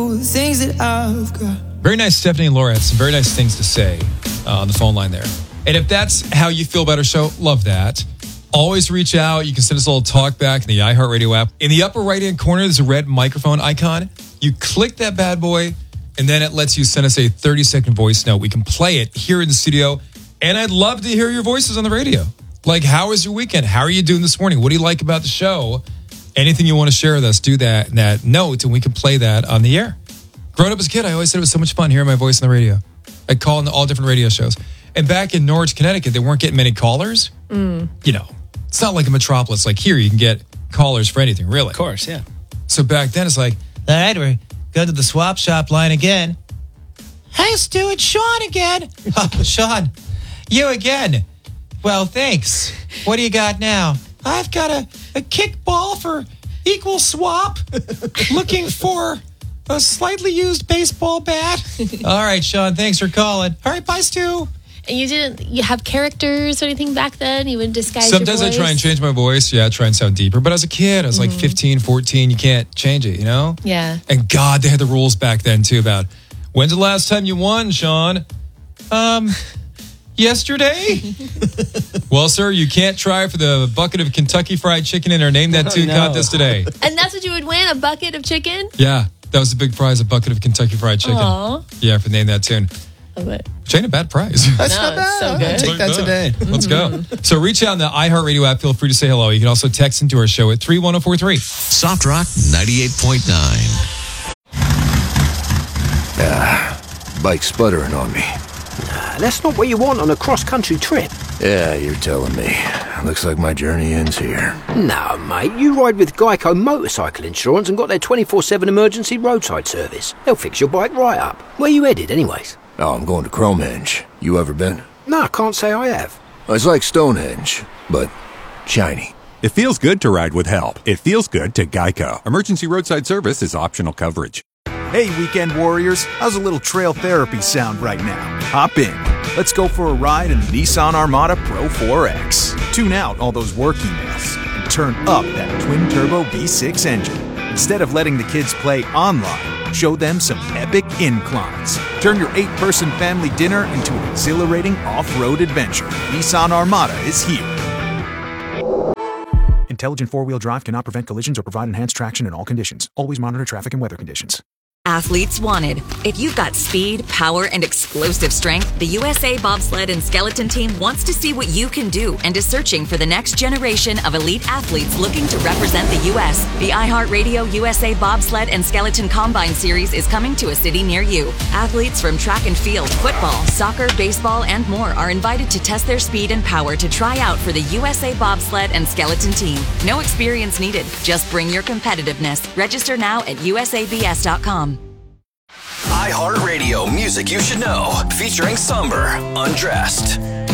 know the things that I've got. Very nice. Stephanie and Laura had some very nice things to say on the phone line there. And if that's how you feel about our show, love that. Always reach out. You can send us a little talk back in the iHeartRadio app. In the upper right-hand corner, there's a red microphone icon. You click that bad boy, and then it lets you send us a 30-second voice note. We can play it here in the studio, and I'd love to hear your voices on the radio. Like, how was your weekend? How are you doing this morning? What do you like about the show? Anything you want to share with us, do that in that note, and we can play that on the air. Growing up as a kid, I always said it was so much fun hearing my voice on the radio. I'd call in all different radio shows. And back in Norwich, Connecticut, they weren't getting many callers. You know, it's not like a metropolis. Like here, you can get callers for anything, really. Of course, yeah. So back then, it's like, all right, we're going to the swap shop line again. Hey, Stu, it's Sean again. Oh, Sean, you again. Well, thanks. What do you got now? I've got a kickball for equal swap. Looking for a slightly used baseball bat. All right, Sean, thanks for calling. All right, bye, Stu. And you have characters or anything back then? You would disguise Sometimes your voice? I try and change my voice. Yeah, try and sound deeper. But as a kid, I was like 15, 14. You can't change it, you know? Yeah. And God, they had the rules back then, too, about when's the last time you won, Sean? Yesterday? Well, sir, you can't try for the bucket of Kentucky Fried Chicken in our Name That Tune contest today. And that's what you would win, a bucket of chicken? Yeah, that was the big prize, a bucket of Kentucky Fried Chicken. Aww. Yeah, for Name That Tune. Love it. Which ain't a bad prize. That's No, not bad. it's so I'll good. take that today. Let's go. So reach out in the iHeartRadio app. Feel free to say hello. You can also text into our show at 31043. Soft Rock 98.9. Bike sputtering on me. That's not what you want on a cross-country trip. Yeah, you're telling me. Looks like my journey ends here. No, mate, you ride with Geico Motorcycle Insurance and got their 24/7 emergency roadside service. They'll fix your bike right up. Where you headed, anyways? Oh, I'm going to Cromhenge. You ever been? No, I can't say I have. It's like Stonehenge, but shiny. It feels good to ride with help. It feels good to Geico. Emergency roadside service is optional coverage. Hey, weekend warriors, how's a little trail therapy sound right now? Hop in. Let's go for a ride in the Nissan Armada Pro 4X. Tune out all those work emails and turn up that twin-turbo V6 engine. Instead of letting the kids play online, show them some epic inclines. Turn your 8-person family dinner into an exhilarating off-road adventure. Nissan Armada is here. Intelligent four-wheel drive cannot prevent collisions or provide enhanced traction in all conditions. Always monitor traffic and weather conditions. Athletes wanted. If you've got speed, power, and explosive strength, the USA Bobsled and Skeleton Team wants to see what you can do and is searching for the next generation of elite athletes looking to represent the U.S. The iHeartRadio USA Bobsled and Skeleton Combine Series is coming to a city near you. Athletes from track and field, football, soccer, baseball, and more are invited to test their speed and power to try out for the USA Bobsled and Skeleton Team. No experience needed. Just bring your competitiveness. Register now at usabs.com. iHeartRadio music you should know, featuring Somber, Undressed.